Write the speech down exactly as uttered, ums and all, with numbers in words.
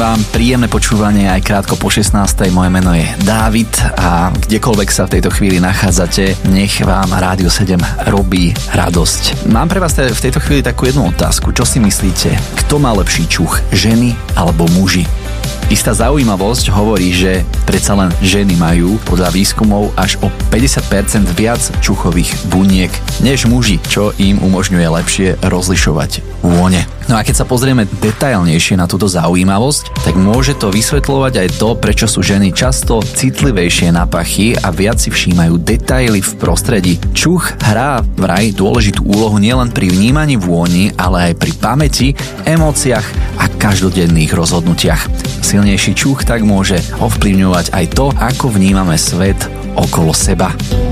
vám príjemné počúvanie aj krátko po šestnástej. Moje meno je Dávid a kdekoľvek sa v tejto chvíli nachádzate, nech vám Rádio sedem robí radosť. Mám pre vás v tejto chvíli takú jednu otázku. Čo si myslíte? Kto má lepší čuch? Ženy alebo muži? Istá zaujímavosť hovorí, že predsa len ženy majú podľa výskumov až o päťdesiat percent viac čuchových buniek než muži, čo im umožňuje lepšie rozlišovať vône. No a keď sa pozrieme detailnejšie na túto zaujímavosť, tak môže to vysvetľovať aj to, prečo sú ženy často citlivejšie na pachy a viac si všímajú detaily v prostredí. Čuch hrá vraj dôležitú úlohu nielen pri vnímaní vôni, ale aj pri pamäti, emóciách a každodenných rozhodnutiach. Silnejší čuch tak môže ovplyvňovať aj to, ako vnímame svet okolo seba.